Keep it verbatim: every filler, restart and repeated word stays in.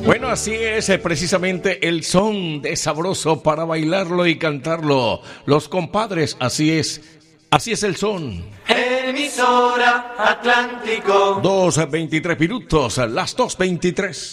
Bueno, así es eh, precisamente el son de sabroso para bailarlo y cantarlo. Los compadres, así es. Así es el son. Emisora Atlántico. dos veintitrés minutos, las dos veintitrés.